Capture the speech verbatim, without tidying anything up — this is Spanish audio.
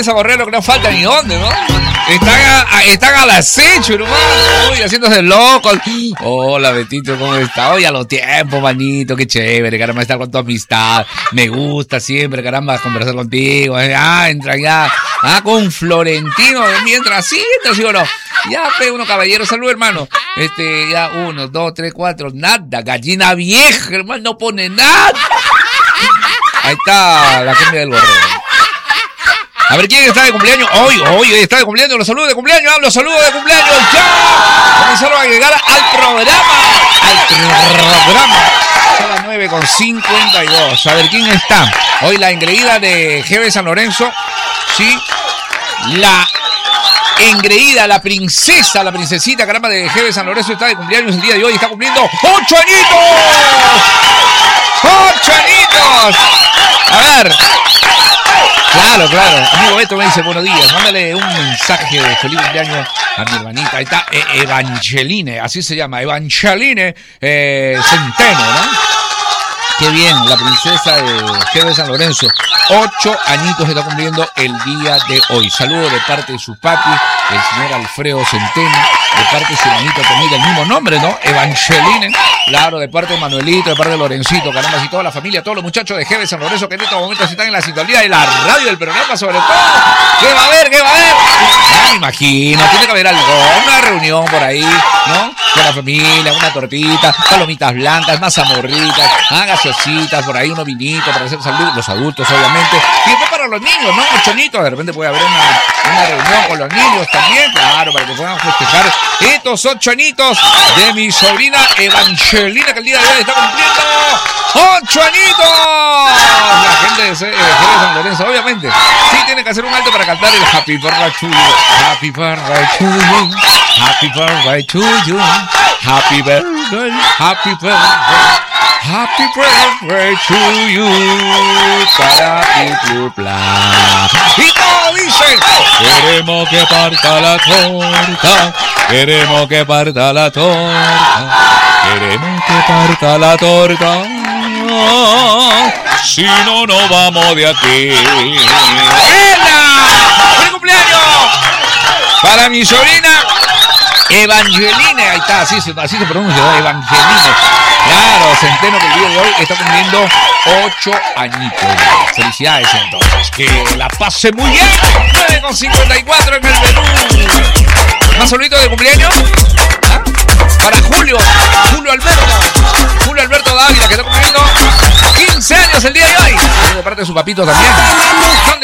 esa borrero que no falta ni dónde, ¿no? Están, a, están al acecho, hermano. Uy, haciéndose locos. Hola, Betito, ¿cómo está? Oye, a los tiempos, manito, qué chévere, caramba, estar con tu amistad. Me gusta siempre, caramba, conversar contigo. Ah, entra ya. Ah, con Florentino, mientras sí, entra, ¿sí o no? Ya, pe, uno, caballero, salud, hermano. Este, ya, uno, dos, tres, cuatro, nada, gallina vieja, hermano, no pone nada. Ahí está la cumbia del borrero. A ver, ¿quién está de cumpleaños? Hoy, hoy está de cumpleaños, los saludos de cumpleaños, hablo, saludos de cumpleaños, ya. Comenzaron a llegar al programa, al programa. Son las nueve con cincuenta y dos. A ver, ¿quién está? Hoy la engreída de G B San Lorenzo, sí, la engreída, la princesa, la princesita, caramba, de G B San Lorenzo está de cumpleaños el día de hoy, está cumpliendo ¡ocho añitos! ¡Ocho añitos! A ver. Claro, claro. Amigo Beto me dice buenos días. Mándale un mensaje de feliz cumpleaños a mi hermanita. Ahí está Evangeline, así se llama. Evangeline eh, Centeno, ¿no? Qué bien, la princesa de G B San Lorenzo. Ocho añitos está cumpliendo el día de hoy. Saludos de parte de su papi, el señor Alfredo Centeno. De parte de su hermanito también del mismo nombre, ¿no? Evangeline. Claro, de parte de Manuelito, de parte de Lorencito, caramba, y toda la familia, todos los muchachos de G B San Lorenzo que en estos momentos están en la sintonía de la radio del programa, sobre todo. ¿Qué va a haber? ¿Qué va a haber? Ya me imagino, tiene que haber algo, una reunión por ahí, ¿no? Con la familia, una tortita, palomitas blancas, mazamorritas, ah, gaseositas, por ahí unos vinitos para hacer salud, los adultos, obviamente. Y después para los niños, ¿no? Ochonitos, de repente puede haber una, una reunión con los niños también, claro, para que puedan festejar estos ocho añitos de mi sobrina Evangelina, que el día de hoy está cumpliendo ¡ocho añitos! La gente de G B San Lorenzo, obviamente, sí tiene que hacer un alto para cantar el Happy Birthday to you. Happy Birthday to you. Happy Birthday to you. Happy Birthday. Happy Birthday. Happy Birthday to you. Para tu plan. Y todo dice: queremos que parta la torta. Queremos que parta la torta. Queremos que parta la torta. Si no, no vamos de aquí. ¡Buena! ¡Feliz cumpleaños! Para mi sobrina Evangeline. Ahí está, así se, así se pronuncia, Evangeline. Claro, Centeno, que el día de hoy está cumpliendo ocho añitos. Felicidades, entonces. Que la pase muy bien. nueve con cincuenta y cuatro en el Perú. ¿Más saluditos de cumpleaños? ¿Ah? Para Julio, Julio Alberto, Julio Alberto Dávila, que está cumpliendo quince años el día de hoy. De parte de su papito también.